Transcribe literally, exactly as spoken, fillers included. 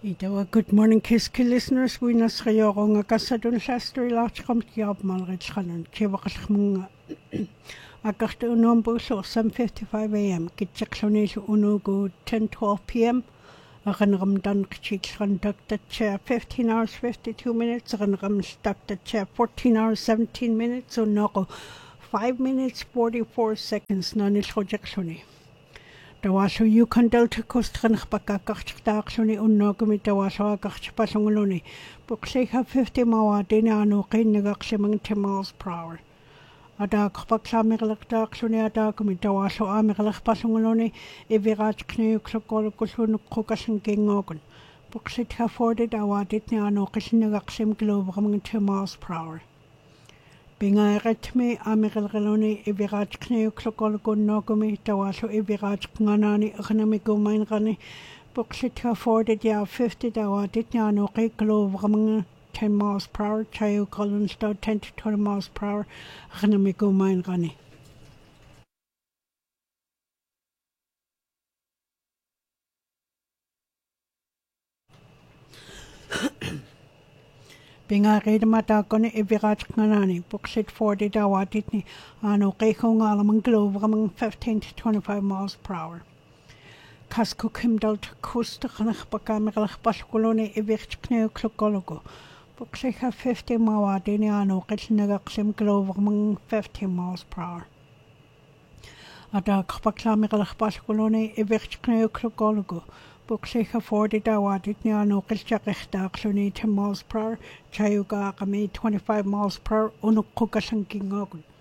Itawa, good morning, Kiski listeners. We nas kayorong kasadun shastri lachkom kiab malrich kanon kiwakashmunga. Akashtu unom buso seven fifty-five a m Kitchakshonishu unugu ten twelve p m Aganram dan kchikran Doctor Chair fifteen hours fifty-two minutes. Aganram Doctor Chair fourteen hours seventeen minutes. Unoko five minutes forty-four seconds. Nanish hojakshoni. Tawasho Yukon Delta Coast Ranchpaka Kachtakshoni Unogami Tawasho Kachpasunguloni. Bukseka fifty Mawa Dinano Kinagaximang ten miles per hour. Ada Kapaksa Mirlaktakshoni Adakami Tawasho Amirlak Pasunguloni, Eviraj Knu Klokolokusun Kokasan King Ogun. Buksit afforded Awadit Nano Kishinagaxim Globe ten miles per hour. Binga retme amiralgaloni Eviraj Knu Klokologun Nogami Tawasho Eviraj Nganani Economico Mainrani Buksit afforded ya fifty Awadit Nano Globe ten miles per hour, Chayu Colonstow ten to twenty miles per hour, Economico Mainrani. Binga reda matakoni Eviraj Nganani Buksit forty Awaditni Ano Kekong Alamang Globe fifteen to twenty-five miles per hour. Kasko Kimdal to Coast Ranchpakamirlach Paskuloni Eviraj Knu Klokologo. Bukseka fifty Mawadini Ano Kishinagaxim Globe fifteen miles per hour. Ada Kapaklamirlach Paskuloni Eviraj Knu Klokologo. Bukseka forty Awadit Niano Kilchakechtaxoni ten miles per hour, Chayuga Kami twenty-five miles per hour, Unukukasan Kingogun.